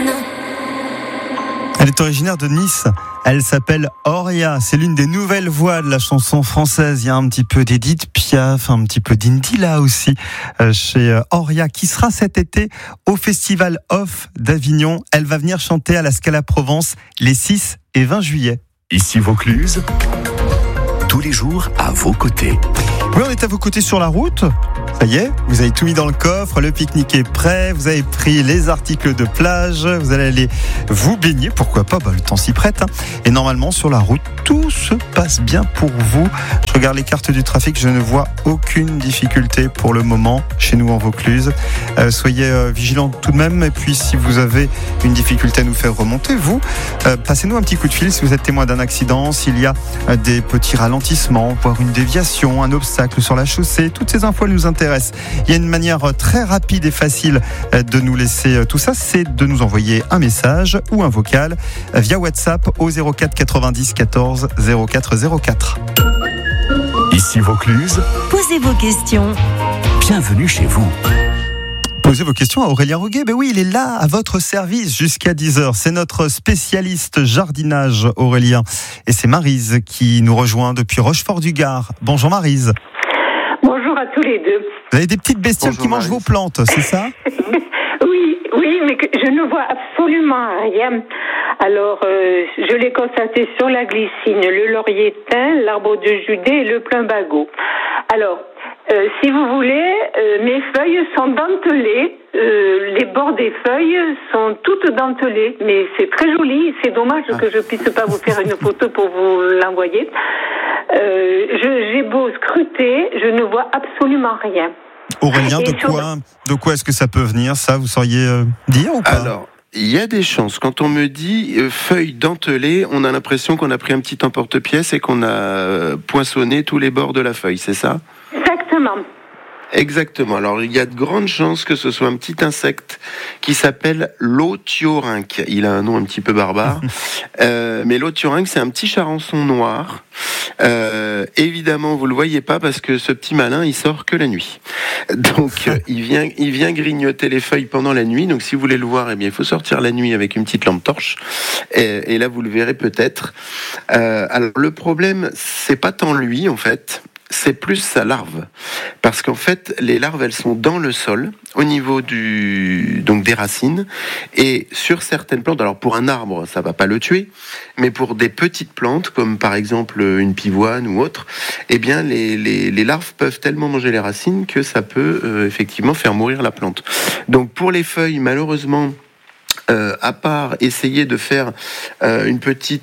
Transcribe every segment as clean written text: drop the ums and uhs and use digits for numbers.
Elle est originaire de Nice. Elle s'appelle Auria. C'est l'une des nouvelles voix de la chanson française. Il y a un petit peu d'Edith Piaf, un petit peu d'Indila aussi chez Auria, qui sera cet été au Festival Off d'Avignon. Elle va venir chanter à la Scala Provence les 6 et 20 juillet. Ici Vaucluse, tous les jours à vos côtés. Oui, on est à vos côtés sur la route. Ça y est, vous avez tout mis dans le coffre, le pique-nique est prêt, vous avez pris les articles de plage, vous allez aller vous baigner, pourquoi pas, le temps s'y prête. Et normalement, sur la route, tout se passe bien pour vous. Je regarde les cartes du trafic, je ne vois aucune difficulté pour le moment chez nous en Vaucluse. Soyez vigilants tout de même, et puis si vous avez une difficulté à nous faire remonter, vous, passez-nous un petit coup de fil si vous êtes témoin d'un accident, s'il y a des petits ralentissements, voire une déviation, un obstacle sur la chaussée, toutes ces infos nous intéressent. Il y a une manière très rapide et facile de nous laisser tout ça, c'est de nous envoyer un message ou un vocal via WhatsApp au 04 90 14 04 04. Ici Vaucluse, Posez vos questions. bienvenue chez vous. Posez vos questions à Aurélien Roguet. Ben oui, il est là à votre service jusqu'à 10h. C'est notre spécialiste jardinage, Aurélien. Et c'est Maryse qui nous rejoint depuis Rochefort-du-Gard. Bonjour Maryse. Bonjour à tous les deux. Vous avez des petites bestioles qui mangent vos plantes, c'est ça? Oui, mais je ne vois absolument rien. Alors, je l'ai constaté sur la glycine, le laurier thym, l'arbre de Judée et le plumbago. Alors, si vous voulez, mes feuilles sont dentelées. Les bords des feuilles sont toutes dentelées, mais c'est très joli. C'est dommage que je puisse pas vous faire une photo pour vous l'envoyer. J'ai beau scruter, je ne vois absolument rien. Aurélien, de quoi est-ce que ça peut venir, ça, vous sauriez dire ou pas? Alors, il y a des chances. Quand on me dit feuilles dentelées, on a l'impression qu'on a pris un petit emporte-pièce et qu'on a poinçonné tous les bords de la feuille, c'est ça? Exactement. Alors, il y a de grandes chances que ce soit un petit insecte qui s'appelle l'othiorynque. Il a un nom un petit peu barbare. Mais l'othiorynque, c'est un petit charançon noir. Évidemment, vous le voyez pas parce que ce petit malin, il sort que la nuit. Donc, il vient grignoter les feuilles pendant la nuit. Donc, si vous voulez le voir, eh bien, il faut sortir la nuit avec une petite lampe torche. Et là, vous le verrez peut-être. Alors, le problème, c'est pas tant lui, en fait. C'est plus sa larve. Parce qu'en fait, les larves, elles sont dans le sol, au niveau donc des racines, et sur certaines plantes, alors pour un arbre, ça va pas le tuer, mais pour des petites plantes, comme par exemple une pivoine ou autre, eh bien, les larves peuvent tellement manger les racines que ça peut effectivement faire mourir la plante. Donc pour les feuilles, malheureusement, à part essayer de faire un petit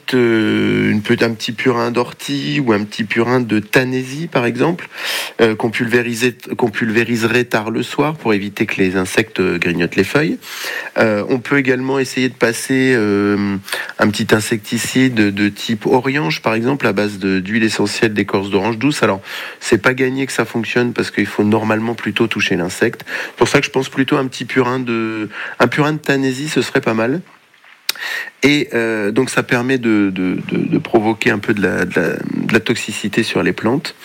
purin d'ortie ou un petit purin de tanésie par exemple, qu'on pulvériserait tard le soir pour éviter que les insectes grignotent les feuilles. On peut également essayer de passer un petit insecticide de type orange par exemple à base d'huile essentielle d'écorce d'orange douce. Alors c'est pas gagné que ça fonctionne parce qu'il faut normalement plutôt toucher l'insecte. C'est pour ça que je pense plutôt un purin de tanésie, ce serait pas mal. Et donc ça permet de provoquer un peu de la toxicité sur les plantes.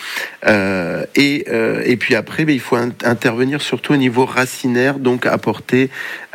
Et puis après, il faut intervenir surtout au niveau racinaire, donc apporter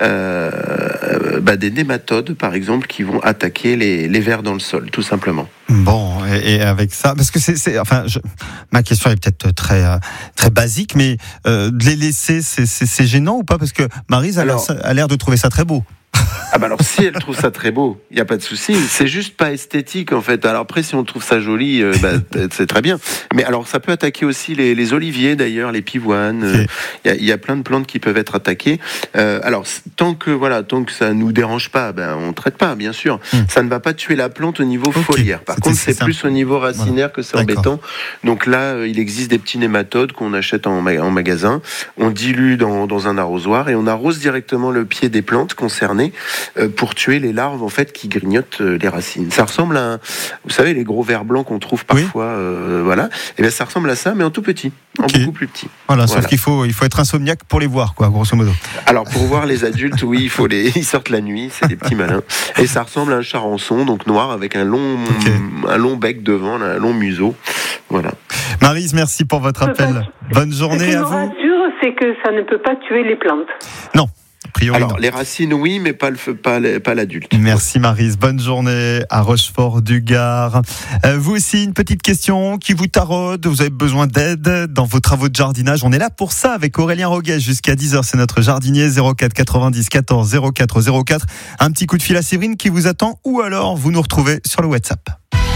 des nématodes, par exemple, qui vont attaquer les vers dans le sol, tout simplement. Bon, et avec ça, parce que ma question est peut-être très basique, mais de les laisser, c'est gênant ou pas? Parce que Maryse a l'air de trouver ça très beau. Alors si elle trouve ça très beau, il n'y a pas de souci, c'est juste pas esthétique en fait. Alors après si on trouve ça joli, c'est très bien. Mais alors ça peut attaquer aussi les oliviers d'ailleurs, les pivoines, il y a plein de plantes qui peuvent être attaquées. Alors tant que ça nous dérange pas, on traite pas bien sûr. Ça ne va pas tuer la plante au niveau foliaire. Par contre c'est plus au niveau racinaire que c'est embêtant. Donc là il existe des petits nématodes qu'on achète en magasin, on dilue dans un arrosoir et on arrose directement le pied des plantes concernées pour tuer les larves en fait qui grignotent les racines. Ça ressemble à vous savez les gros vers blancs qu'on trouve parfois, Et bien ça ressemble à ça mais en tout petit, beaucoup plus petit. Voilà, sauf qu'il faut être insomniaque pour les voir quoi, grosso modo. Alors pour voir les adultes, oui, ils sortent la nuit, c'est des petits malins. Et ça ressemble à un charançon, donc noir avec un long bec devant, un long museau. Voilà. Maryse, merci pour votre appel. Bonne journée à vous. Ce qui me rassure, c'est que ça ne peut pas tuer les plantes. Non. priori, Alors, non. les racines, oui, mais pas l'adulte. Merci Maryse, bonne journée à Rochefort-du-Gard. Vous aussi, une petite question qui vous taraude, vous avez besoin d'aide dans vos travaux de jardinage. On est là pour ça avec Aurélien Roguet jusqu'à 10h, c'est notre jardinier. 04 90 14 04 04. Un petit coup de fil à Séverine qui vous attend, ou alors vous nous retrouvez sur le WhatsApp.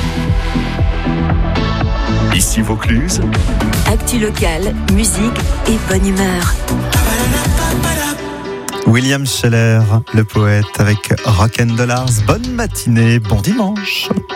Ici Vaucluse. Actu locale, musique et bonne humeur. William Scheller, le poète, avec Rock and Dollars. Bonne matinée, bon dimanche.